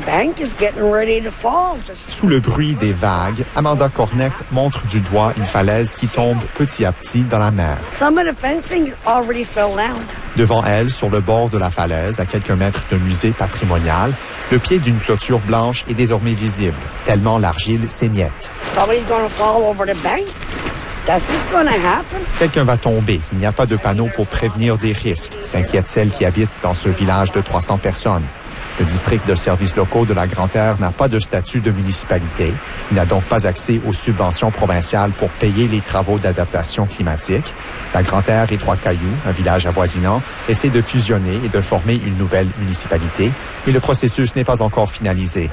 Sous le bruit des vagues, Amanda Cornect montre du doigt une falaise qui tombe petit à petit dans la mer. Devant elle, sur le bord de la falaise, à quelques mètres d'un musée patrimonial, le pied d'une clôture blanche est désormais visible, tellement l'argile s'émiette. Quelqu'un va tomber. Il n'y a pas de panneau pour prévenir des risques, s'inquiète celle qui habite dans ce village de 300 personnes. Le district de services locaux de la Grande-Terre n'a pas de statut de municipalité. Il n'a donc pas accès aux subventions provinciales pour payer les travaux d'adaptation climatique. La Grande-Terre et Trois-Cailloux, un village avoisinant, essaient de fusionner et de former une nouvelle municipalité, mais le processus n'est pas encore finalisé.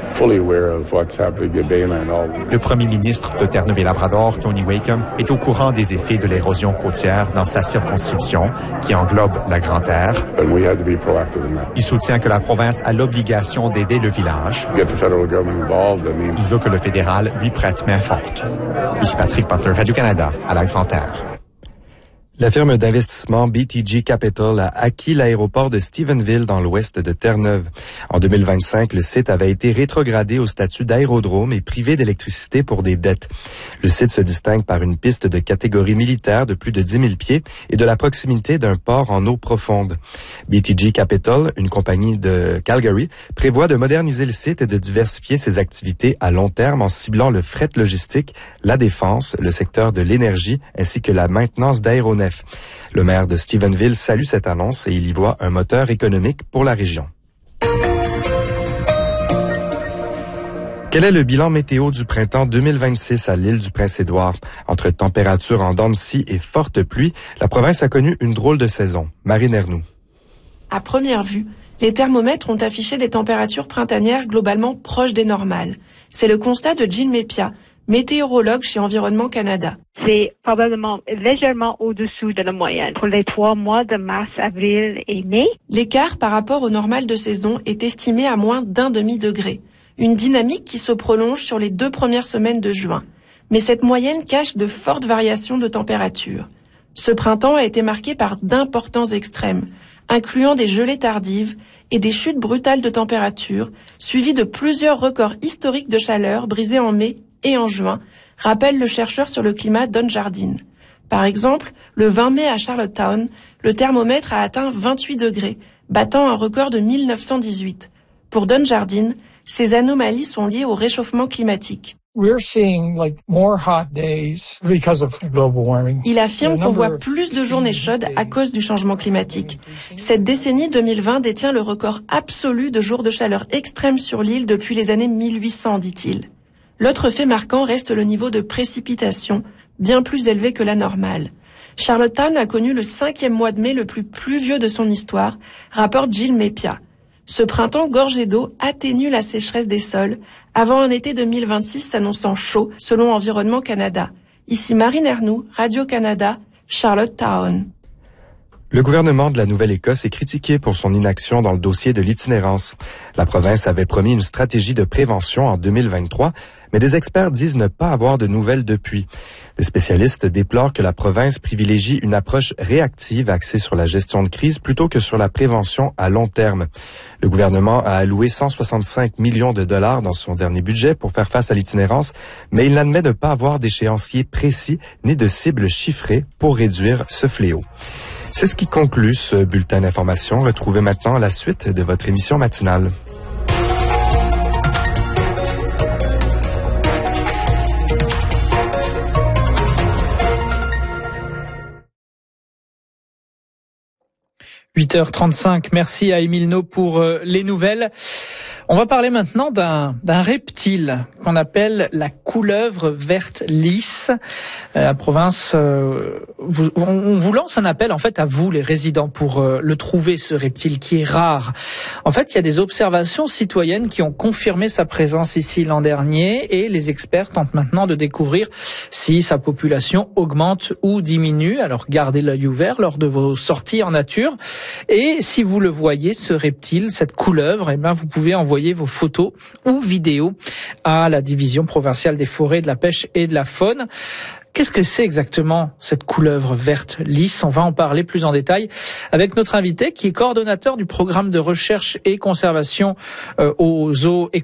Le premier ministre de Terre-Neuve-et-Labrador, Tony Wakeham, est au courant des effets de l'érosion côtière dans sa circonscription, qui englobe la Grande-Terre. Il soutient que la province a l'obligation d'aider le village. Il veut que le fédéral lui prête main forte. Ici Patrick Butler, Radio-Canada, à la Grande-Terre. La firme d'investissement BTG Capital a acquis l'aéroport de Stephenville dans l'ouest de Terre-Neuve. En 2025, le site avait été rétrogradé au statut d'aérodrome et privé d'électricité pour des dettes. Le site se distingue par une piste de catégorie militaire de plus de 10 000 pieds et de la proximité d'un port en eau profonde. BTG Capital, une compagnie de Calgary, prévoit de moderniser le site et de diversifier ses activités à long terme en ciblant le fret logistique, la défense, le secteur de l'énergie ainsi que la maintenance d'aéronefs. Le maire de Stephenville salue cette annonce et il y voit un moteur économique pour la région. Quel est le bilan météo du printemps 2026 à l'île du Prince-Édouard? Entre températures en dents de scie et fortes pluies, la province a connu une drôle de saison. Marine Ernoux. À première vue, les thermomètres ont affiché des températures printanières globalement proches des normales. C'est le constat de Jill Mepia, météorologue chez Environnement Canada. C'est probablement légèrement au-dessous de la moyenne pour les 3 mois de mars, avril et mai. L'écart par rapport au normal de saison est estimé à moins d'1/2 degré. Une dynamique qui se prolonge sur les 2 premières semaines de juin. Mais cette moyenne cache de fortes variations de température. Ce printemps a été marqué par d'importants extrêmes, incluant des gelées tardives et des chutes brutales de température, suivies de plusieurs records historiques de chaleur brisés en mai et en juin, rappelle le chercheur sur le climat Don Jardine. Par exemple, le 20 mai à Charlottetown, le thermomètre a atteint 28 degrés, battant un record de 1918. Pour Don Jardine, ces anomalies sont liées au réchauffement climatique. Il affirme qu'on voit plus de journées chaudes à cause du changement climatique. Cette décennie 2020 détient le record absolu de jours de chaleur extrême sur l'île depuis les années 1800, dit-il. L'autre fait marquant reste le niveau de précipitation, bien plus élevé que la normale. Charlottetown a connu le 5e mois de mai le plus pluvieux de son histoire, rapporte Jill Mepia. Ce printemps gorgé d'eau atténue la sécheresse des sols, avant un été 2026 s'annonçant chaud, selon Environnement Canada. Ici Marine Ernoux, Radio-Canada, Charlottetown. Le gouvernement de la Nouvelle-Écosse est critiqué pour son inaction dans le dossier de l'itinérance. La province avait promis une stratégie de prévention en 2023, mais des experts disent ne pas avoir de nouvelles depuis. Des spécialistes déplorent que la province privilégie une approche réactive axée sur la gestion de crise plutôt que sur la prévention à long terme. Le gouvernement a alloué 165 millions de dollars dans son dernier budget pour faire face à l'itinérance, mais il n'admet ne pas avoir d'échéancier précis ni de cibles chiffrées pour réduire ce fléau. C'est ce qui conclut ce bulletin d'information. Retrouvez maintenant la suite de votre émission matinale. – 8h35, merci à Émile No pour les nouvelles. On va parler maintenant d'un reptile qu'on appelle la couleuvre verte lisse. La province, on vous lance un appel en fait à vous les résidents pour le trouver, ce reptile qui est rare. En fait, il y a des observations citoyennes qui ont confirmé sa présence ici l'an dernier et les experts tentent maintenant de découvrir si sa population augmente ou diminue. Alors gardez l'œil ouvert lors de vos sorties en nature. Et si vous le voyez, ce reptile, cette couleuvre, eh ben vous pouvez envoyer vos photos ou vidéos à la division provinciale des forêts, de la pêche et de la faune. Qu'est-ce que c'est exactement cette couleuvre verte lisse? On va en parler plus en détail avec notre invité qui est coordonnateur du programme de recherche et conservation au zoo